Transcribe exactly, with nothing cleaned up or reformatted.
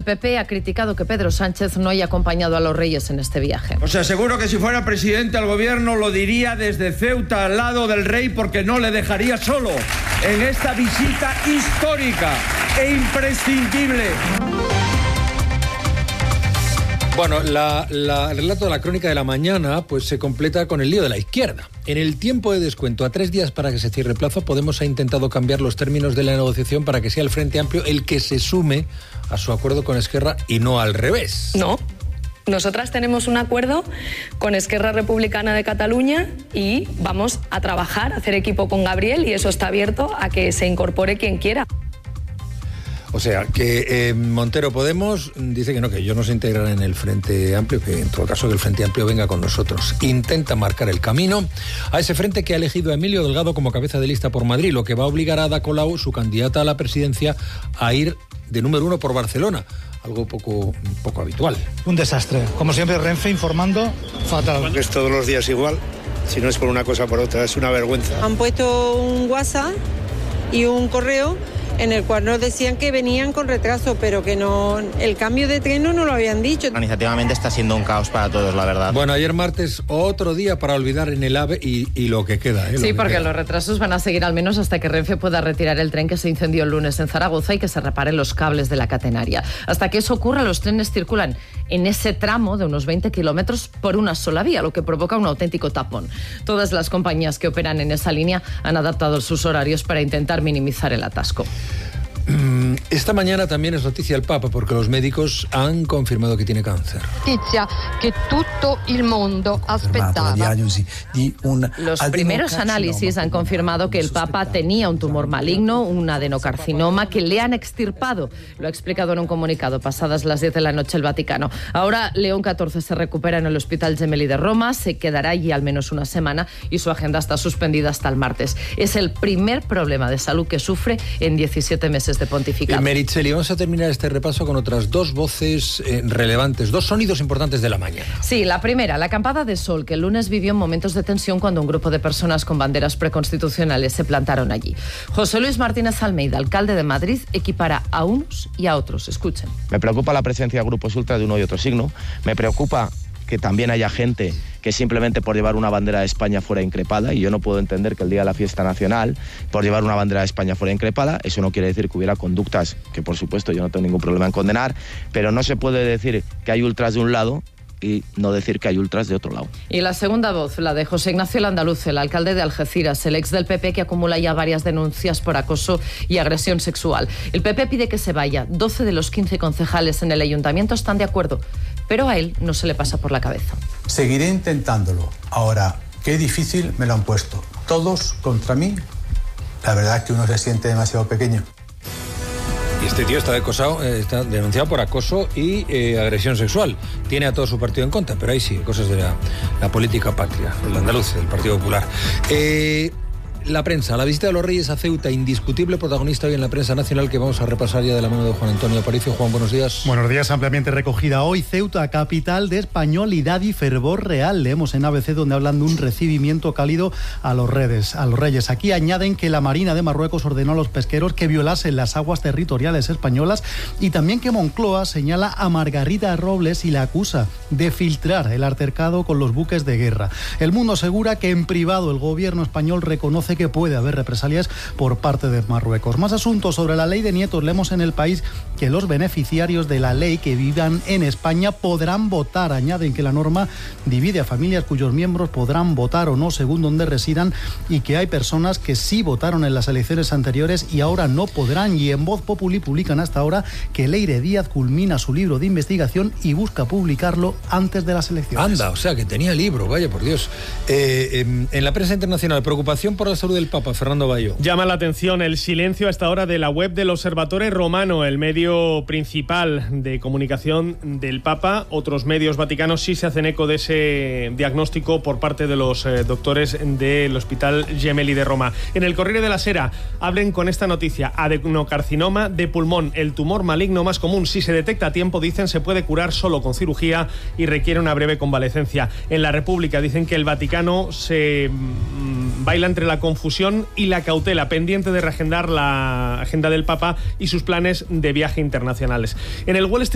P P ha criticado que Pedro Sánchez no haya acompañado a los reyes en este viaje. Os aseguro que si fuera presidente del gobierno lo diría desde Ceuta al lado del rey, porque no le dejaría solo en esta visita histórica e imprescindible. Bueno, la, la, el relato de la crónica de la mañana pues se completa con el lío de la izquierda. En el tiempo de descuento, a tres días para que se cierre el plazo, Podemos ha intentado cambiar los términos de la negociación para que sea el Frente Amplio el que se sume a su acuerdo con Esquerra y no al revés. No. Nosotras tenemos un acuerdo con Esquerra Republicana de Cataluña y vamos a trabajar, a hacer equipo con Gabriel, y eso está abierto a que se incorpore quien quiera. O sea, que eh, Montero Podemos dice que no, que ellos no se integran en el Frente Amplio, que en todo caso que el Frente Amplio venga con nosotros. Intenta marcar el camino a ese frente que ha elegido a Emilio Delgado como cabeza de lista por Madrid, lo que va a obligar a Ada Colau, su candidata a la presidencia, a ir de número uno por Barcelona. Algo poco, poco habitual. Un desastre. Como siempre, Renfe informando fatal. Es todos los días igual, si no es por una cosa por otra, es una vergüenza. Han puesto un WhatsApp y un correo en el cual nos decían que venían con retraso, pero que no, el cambio de tren no nos lo habían dicho. Organizativamente está siendo un caos para todos, la verdad. Bueno, ayer martes, otro día para olvidar en el AVE y, y lo que queda. ¿eh? Sí, que porque queda. los retrasos van a seguir al menos hasta que Renfe pueda retirar el tren que se incendió el lunes en Zaragoza y que se reparen los cables de la catenaria. Hasta que eso ocurra, los trenes circulan en ese tramo de unos veinte kilómetros por una sola vía, lo que provoca un auténtico tapón. Todas las compañías que operan en esa línea han adaptado sus horarios para intentar minimizar el atasco. Esta mañana también es noticia el Papa porque los médicos han confirmado que tiene cáncer. Noticia que todo el mundo aspettava. Los primeros análisis han confirmado que el Papa tenía un tumor maligno, un adenocarcinoma, que le han extirpado. Lo ha explicado en un comunicado pasadas las diez de la noche el Vaticano. Ahora León catorce se recupera en el Hospital Gemelli de Roma, se quedará allí al menos una semana y su agenda está suspendida hasta el martes. Es el primer problema de salud que sufre en diecisiete meses de pontificado. Meritxell, vamos a terminar este repaso con otras dos voces eh, relevantes, dos sonidos importantes de la mañana. Sí, la primera, la acampada de Sol, que el lunes vivió momentos de tensión cuando un grupo de personas con banderas preconstitucionales se plantaron allí. José Luis Martínez Almeida, alcalde de Madrid, equipara a unos y a otros. Escuchen. Me preocupa la presencia de grupos ultra de uno y otro signo. Me preocupa que también haya gente que simplemente por llevar una bandera de España fuera increpada, y yo no puedo entender que el día de la fiesta nacional, por llevar una bandera de España fuera increpada. Eso no quiere decir que hubiera conductas que, por supuesto, yo no tengo ningún problema en condenar, pero no se puede decir que hay ultras de un lado y no decir que hay ultras de otro lado. Y la segunda voz, la de José Ignacio Landaluce, el alcalde de Algeciras, el ex del P P, que acumula ya varias denuncias por acoso y agresión sexual. El P P pide que se vaya. doce de los quince concejales en el ayuntamiento están de acuerdo, pero a él no se le pasa por la cabeza. Seguiré intentándolo. Ahora, qué difícil me lo han puesto. Todos contra mí. La verdad es que uno se siente demasiado pequeño. Y este tío está, acosado, eh, está denunciado por acoso y eh, agresión sexual. Tiene a todo su partido en contra, pero ahí sí, cosas de la, la política patria, el andaluz, el Partido Popular. Eh... La prensa, la visita de los Reyes a Ceuta, indiscutible protagonista hoy en la prensa nacional, que vamos a repasar ya de la mano de Juan Antonio Aparicio. Juan, buenos días. Buenos días, ampliamente recogida hoy. Ceuta, capital de españolidad y fervor real. Leemos en A B C donde hablan de un recibimiento cálido a los reyes. A los reyes. Aquí añaden que la Marina de Marruecos ordenó a los pesqueros que violasen las aguas territoriales españolas, y también que Moncloa señala a Margarita Robles y la acusa de filtrar el altercado con los buques de guerra. El Mundo asegura que en privado el gobierno español reconoce que puede haber represalias por parte de Marruecos. Más asuntos sobre la ley de nietos. Leemos en El País que los beneficiarios de la ley que vivan en España podrán votar. Añaden que la norma divide a familias cuyos miembros podrán votar o no según donde residan, y que hay personas que sí votaron en las elecciones anteriores y ahora no podrán. Y en Voz Populi publican hasta ahora que Leire Díaz culmina su libro de investigación y busca publicarlo antes de las elecciones. Anda, o sea que tenía libro, vaya por Dios. Eh, en, en la prensa internacional, preocupación por la salud del Papa, Fernando Bayo. Llama la atención el silencio hasta ahora de la web del Osservatore Romano, el medio principal de comunicación del Papa. Otros medios vaticanos sí se hacen eco de ese diagnóstico por parte de los eh, doctores del Hospital Gemelli de Roma. En el Corriere della Sera hablen con esta noticia: adenocarcinoma de pulmón, el tumor maligno más común. Si se detecta a tiempo, dicen, se puede curar solo con cirugía y requiere una breve convalecencia. En La República dicen que el Vaticano se mmm, baila entre la confusión y la cautela, pendiente de reagendar la agenda del Papa y sus planes de viaje internacionales. En el Wall Street